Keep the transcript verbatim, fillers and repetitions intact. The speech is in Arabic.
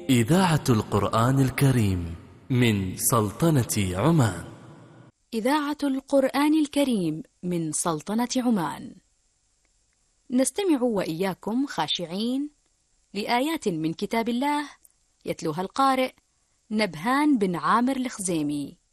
إذاعة القرآن الكريم من سلطنة عمان. إذاعة القرآن الكريم من سلطنة عمان. نستمع وإياكم خاشعين لآيات من كتاب الله يتلوها القارئ نبهان بن عامر الخزيمي.